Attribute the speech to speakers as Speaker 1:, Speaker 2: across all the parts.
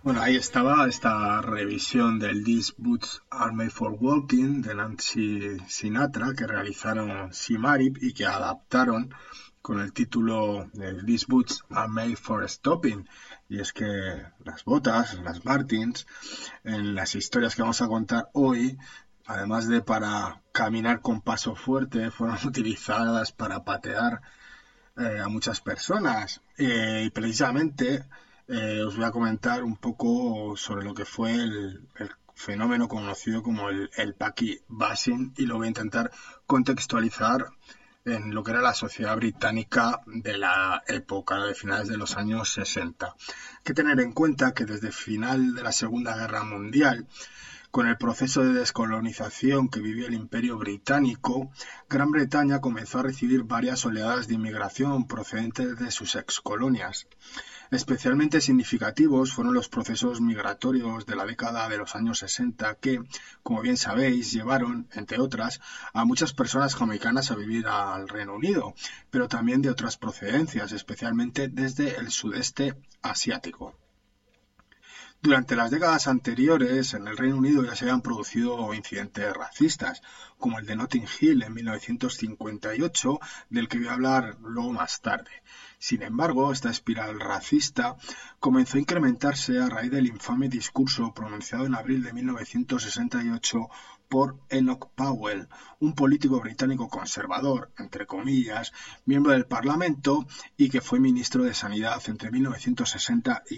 Speaker 1: Bueno, ahí estaba esta revisión del These Boots Are Made for Walking de Nancy Sinatra que realizaron Simarip y que adaptaron con el título de These Boots Are Made for Stopping. Y es que las botas, las Martins, en las historias que vamos a contar hoy, además de para caminar con paso fuerte, fueron utilizadas para patear a muchas personas. Y precisamente os voy a comentar un poco sobre lo que fue el fenómeno conocido como el Paki bashing y lo voy a intentar contextualizar en lo que era la sociedad británica de la época de finales de los años 60. Hay que tener en cuenta que desde el final de la Segunda Guerra Mundial, con el proceso de descolonización que vivió el Imperio Británico, Gran Bretaña comenzó a recibir varias oleadas de inmigración procedentes de sus excolonias. Especialmente significativos fueron los procesos migratorios de la década de los años 60 que, como bien sabéis, llevaron, entre otras, a muchas personas jamaicanas a vivir al Reino Unido, pero también de otras procedencias, especialmente desde el sudeste asiático. Durante las décadas anteriores, en el Reino Unido ya se habían producido incidentes racistas, como el de Notting Hill en 1958, del que voy a hablar luego más tarde. Sin embargo, esta espiral racista comenzó a incrementarse a raíz del infame discurso pronunciado en abril de 1968 por Enoch Powell, un político británico conservador, entre comillas, miembro del Parlamento y que fue ministro de Sanidad entre 1960 y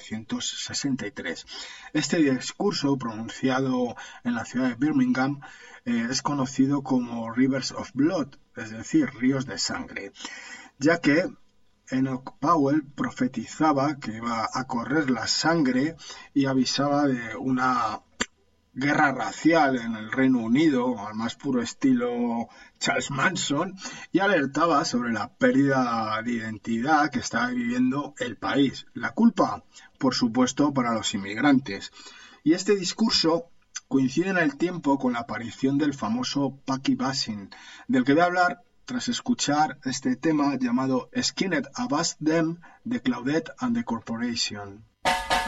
Speaker 1: 1963. Este discurso, pronunciado en la ciudad de Birmingham, es conocido como Rivers of Blood, es decir, ríos de sangre, ya que Enoch Powell profetizaba que iba a correr la sangre y avisaba de una guerra racial en el Reino Unido, al más puro estilo Charles Manson, y alertaba sobre la pérdida de identidad que estaba viviendo el país. La culpa, por supuesto, para los inmigrantes. Y este discurso coincide en el tiempo con la aparición del famoso Paki bashing, del que voy a hablar tras escuchar este tema llamado Skinhead Avast Them de Claudette and the Corporation.